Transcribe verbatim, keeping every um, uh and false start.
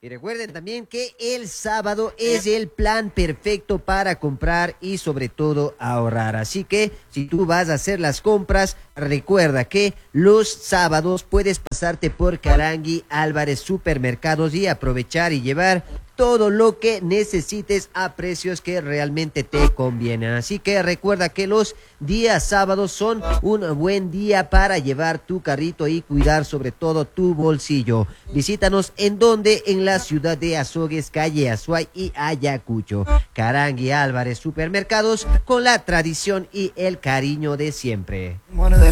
Y recuerden también que el sábado es el plan perfecto para comprar y sobre todo ahorrar. Así que si tú vas a hacer las compras, recuerda que los sábados puedes pasarte por Carangui Álvarez Supermercados y aprovechar y llevar todo lo que necesites a precios que realmente te convienen. Así que recuerda que los días sábados son un buen día para llevar tu carrito y cuidar sobre todo tu bolsillo. Visítanos en donde, en la ciudad de Azogues, calle Azuay y Ayacucho. Carangui Álvarez Supermercados, con la tradición y el cariño de siempre. Bueno, de